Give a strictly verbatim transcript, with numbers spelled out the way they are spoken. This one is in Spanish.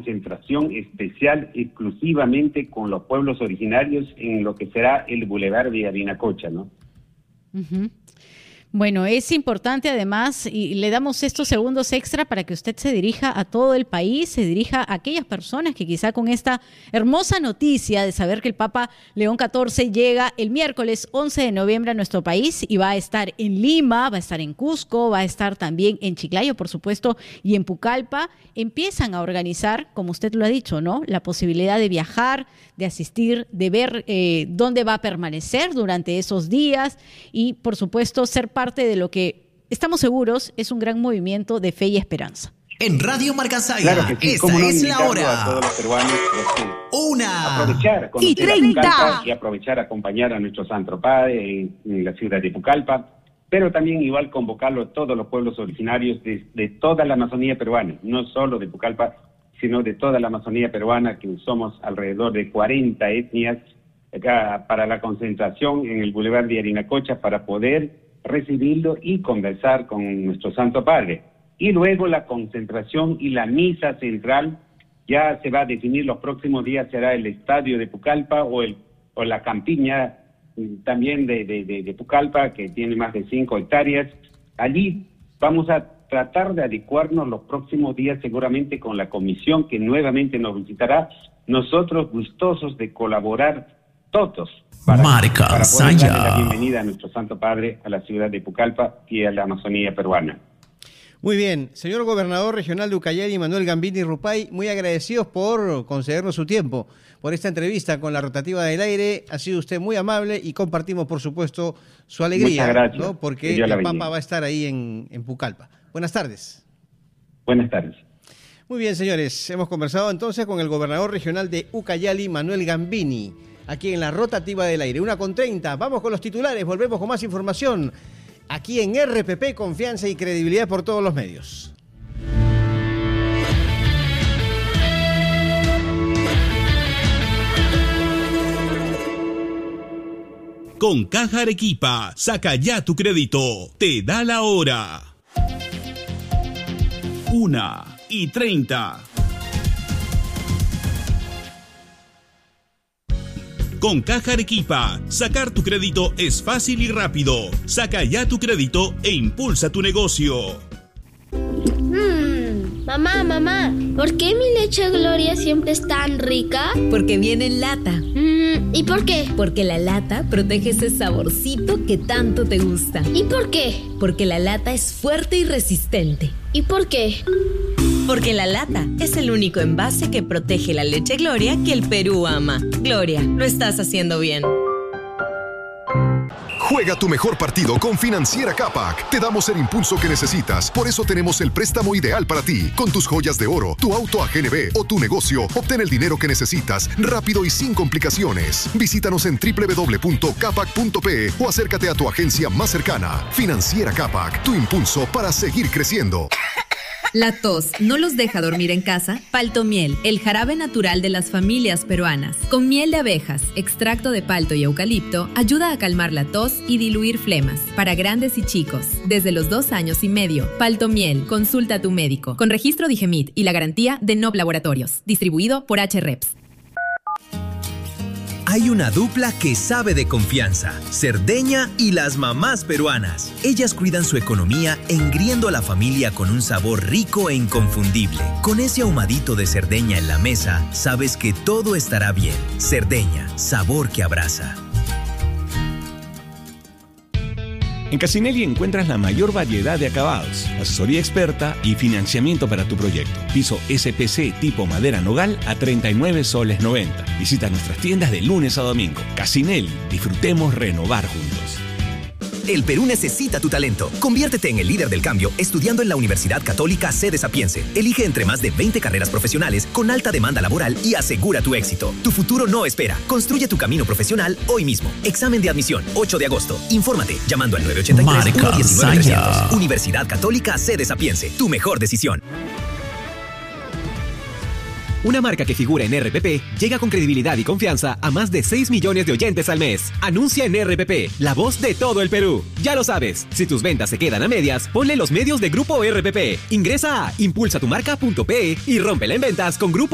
concentración especial exclusivamente con los pueblos originarios en lo que será el Boulevard de Yarinacocha, ¿no? Uh-huh. Bueno, es importante además, y le damos estos segundos extra para que usted se dirija a todo el país, se dirija a aquellas personas que quizá con esta hermosa noticia de saber que el Papa León catorce llega el miércoles once de noviembre a nuestro país y va a estar en Lima, va a estar en Cusco, va a estar también en Chiclayo, por supuesto, y en Pucallpa, empiezan a organizar, como usted lo ha dicho, ¿no?, la posibilidad de viajar, de asistir, de ver eh, dónde va a permanecer durante esos días y, por supuesto, ser parte de lo que estamos seguros es un gran movimiento de fe y esperanza. En Radio Marcasaya, claro que sí, esta no es la hora. A todos los peruanos, pues, Una aprovechar y treinta y aprovechar a acompañar a nuestro Santo Padre en, en la ciudad de Pucallpa, pero también igual convocarlo a todos los pueblos originarios de, de toda la Amazonía peruana, no solo de Pucallpa, sino de toda la Amazonía peruana, que somos alrededor de cuarenta etnias, acá para la concentración en el Boulevard de Yarinacocha para poder recibirlo y conversar con nuestro Santo Padre. Y luego la concentración y la misa central ya se va a definir los próximos días, será el estadio de Pucallpa o, el, o la campiña también de, de, de, de Pucallpa, que tiene más de cinco hectáreas. Allí vamos a tratar de adecuarnos los próximos días seguramente con la comisión que nuevamente nos visitará, nosotros gustosos de colaborar todos para, para poder darle la bienvenida a nuestro Santo Padre a la ciudad de Pucallpa y a la Amazonía peruana. Muy bien, señor gobernador regional de Ucayali, Manuel Gambini Rupay, muy agradecidos por concedernos su tiempo, por esta entrevista con la Rotativa del Aire. Ha sido usted muy amable y compartimos, por supuesto, su alegría. Muchas gracias, ¿no? Porque el Papa va a estar ahí en, en Pucallpa. Buenas tardes. Buenas tardes. Muy bien, señores, hemos conversado entonces con el gobernador regional de Ucayali, Manuel Gambini, aquí en la Rotativa del Aire. Una con treinta, vamos con los titulares, volvemos con más información. Aquí en R P P, confianza y credibilidad por todos los medios. Con Caja Arequipa, saca ya tu crédito. Te da la hora. Una y treinta. Con Caja Arequipa, sacar tu crédito es fácil y rápido. Saca ya tu crédito e impulsa tu negocio. Mmm, mamá, mamá, ¿por qué mi leche Gloria siempre es tan rica? Porque viene en lata. Mm, ¿y por qué? Porque la lata protege ese saborcito que tanto te gusta. ¿Y por qué? Porque la lata es fuerte y resistente. ¿Y por qué? Porque la lata es el único envase que protege la leche Gloria que el Perú ama. Gloria, lo estás haciendo bien. Juega tu mejor partido con Financiera Capac. Te damos el impulso que necesitas. Por eso tenemos el préstamo ideal para ti. Con tus joyas de oro, tu auto a G N B o tu negocio, obtén el dinero que necesitas rápido y sin complicaciones. Visítanos en doble u doble u doble u punto capac punto pe o acércate a tu agencia más cercana. Financiera Capac, tu impulso para seguir creciendo. La tos no los deja dormir en casa. Paltomiel, el jarabe natural de las familias peruanas. Con miel de abejas, extracto de palto y eucalipto, ayuda a calmar la tos y diluir flemas. Para grandes y chicos, desde los dos años y medio. Paltomiel, consulta a tu médico. Con registro Digemit y la garantía de Nob Laboratorios. Distribuido por H. Reps. Hay una dupla que sabe de confianza, Cerdeña y las mamás peruanas. Ellas cuidan su economía engriendo a la familia con un sabor rico e inconfundible. Con ese ahumadito de Cerdeña en la mesa, sabes que todo estará bien. Cerdeña, sabor que abraza. En Casinelli encuentras la mayor variedad de acabados, asesoría experta y financiamiento para tu proyecto. Piso S P C tipo madera nogal a treinta y nueve soles noventa. Visita nuestras tiendas de lunes a domingo. Casinelli, disfrutemos renovar juntos. El Perú necesita tu talento. Conviértete en el líder del cambio estudiando en la Universidad Católica Sede Sapiense. Elige entre más de veinte carreras profesionales con alta demanda laboral y asegura tu éxito. Tu futuro no espera. Construye tu camino profesional hoy mismo. Examen de admisión, ocho de agosto. Infórmate llamando al nueve ochenta y tres, uno diecinueve, trescientos. Universidad Católica Sede Sapiense. Tu mejor decisión. Una marca que figura en R P P llega con credibilidad y confianza a más de seis millones de oyentes al mes. Anuncia en R P P, la voz de todo el Perú. Ya lo sabes, si tus ventas se quedan a medias, ponle los medios de Grupo R P P. Ingresa a impulsa tu marca punto pe y rómpela en ventas con Grupo